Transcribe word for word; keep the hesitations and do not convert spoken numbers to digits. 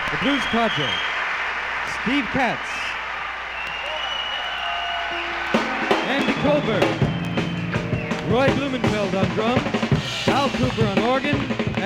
The Blues Cadre, Steve Katz, Andy Colbert, Roy Blumenfeld on drums, Al Cooper on organ,